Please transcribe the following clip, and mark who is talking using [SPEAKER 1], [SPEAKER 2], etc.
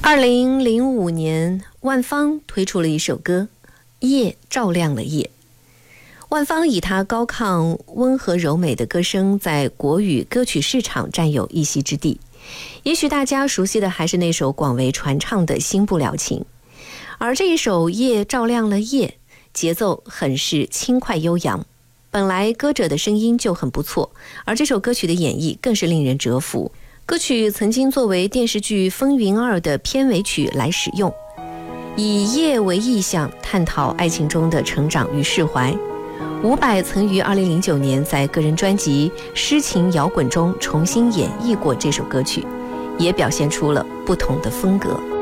[SPEAKER 1] 2005年，万芳推出了一首歌《夜照亮了夜》。万芳以她高亢、温和柔美的歌声，在国语歌曲市场占有一席之地。也许大家熟悉的还是那首广为传唱的《新不了情》，而这一首《夜照亮了夜》，节奏很是轻快悠扬。本来歌者的声音就很不错，而这首歌曲的演绎更是令人折服。歌曲曾经作为电视剧《风云2》的片尾曲来使用，以夜为意象，探讨爱情中的成长与释怀。伍佰曾于2009年在个人专辑《诗情摇滚》中重新演绎过这首歌曲，也表现出了不同的风格。